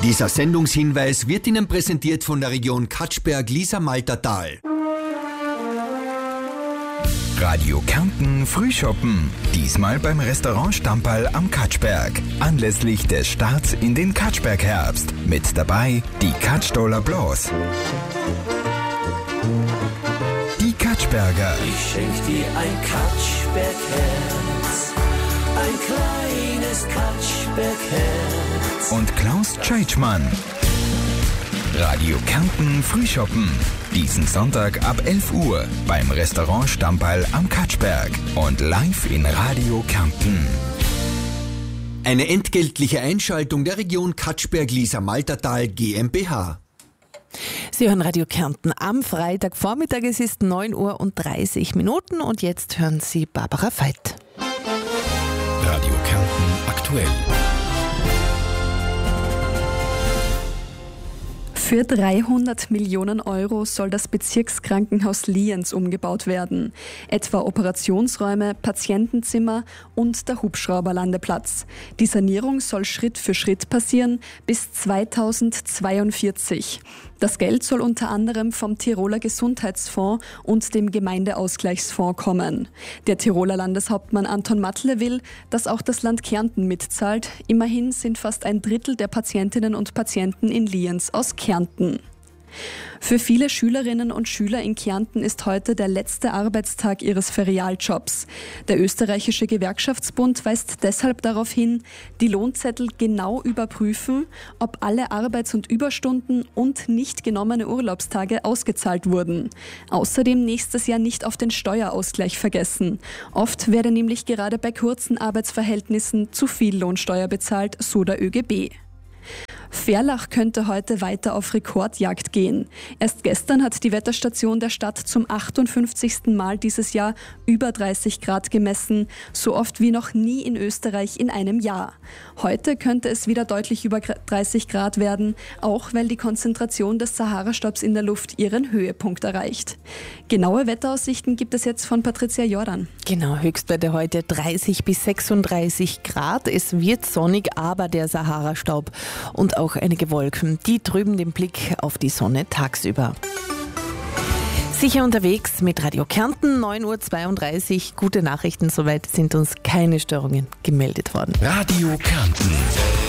Dieser Sendungshinweis wird Ihnen präsentiert von der Region Katschberg-Lisa-Maltertal. Radio Kärnten Frühschoppen. Diesmal beim Restaurant Stamperl am Katschberg. Anlässlich des Starts in den Katschberg-Herbst. Mit dabei die Katschdoller Blos. Die Katschberger. Ich schenk dir ein Katschberg-Herz, ein kleines Katschberg-Herz. Und Klaus Tscheitschmann. Radio Kärnten Frühschoppen. Diesen Sonntag ab 11 Uhr beim Restaurant Stamperl am Katschberg und live in Radio Kärnten. Eine entgeltliche Einschaltung der Region Katschberg-Lisa-Maltertal GmbH. Sie hören Radio Kärnten am Freitagvormittag. Es ist 9:30 Uhr und jetzt hören Sie Barbara Veit. Radio Kärnten aktuell. Für 300 Millionen Euro soll das Bezirkskrankenhaus Lienz umgebaut werden. Etwa Operationsräume, Patientenzimmer und der Hubschrauberlandeplatz. Die Sanierung soll Schritt für Schritt passieren bis 2042. Das Geld soll unter anderem vom Tiroler Gesundheitsfonds und dem Gemeindeausgleichsfonds kommen. Der Tiroler Landeshauptmann Anton Matle will, dass auch das Land Kärnten mitzahlt. Immerhin sind fast ein Drittel der Patientinnen und Patienten in Lienz aus Kärnten. Für viele Schülerinnen und Schüler in Kärnten ist heute der letzte Arbeitstag ihres Ferialjobs. Der österreichische Gewerkschaftsbund weist deshalb darauf hin, die Lohnzettel genau überprüfen, ob alle Arbeits- und Überstunden und nicht genommene Urlaubstage ausgezahlt wurden. Außerdem nächstes Jahr nicht auf den Steuerausgleich vergessen. Oft werde nämlich gerade bei kurzen Arbeitsverhältnissen zu viel Lohnsteuer bezahlt, so der ÖGB. Ferlach könnte heute weiter auf Rekordjagd gehen. Erst gestern hat die Wetterstation der Stadt zum 58. Mal dieses Jahr über 30 Grad gemessen, so oft wie noch nie in Österreich in einem Jahr. Heute könnte es wieder deutlich über 30 Grad werden, auch weil die Konzentration des Sahara-Staubs in der Luft ihren Höhepunkt erreicht. Genaue Wetteraussichten gibt es jetzt von Patricia Jordan. Genau, Höchstwerte heute 30 bis 36 Grad. Es wird sonnig, aber der Sahara-Staub und auch einige Wolken, die trüben den Blick auf die Sonne tagsüber. Sicher unterwegs mit Radio Kärnten, 9:32 Uhr. Gute Nachrichten, soweit sind uns keine Störungen gemeldet worden. Radio Kärnten.